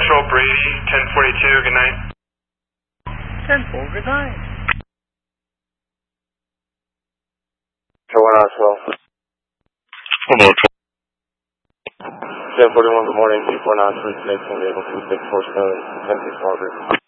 Patrol Brady, 1042, good night. 10-4, good night. So 1 out 12. 1 out 1041, good morning, 24 9 3 vehicle 264 10 6 Margaret.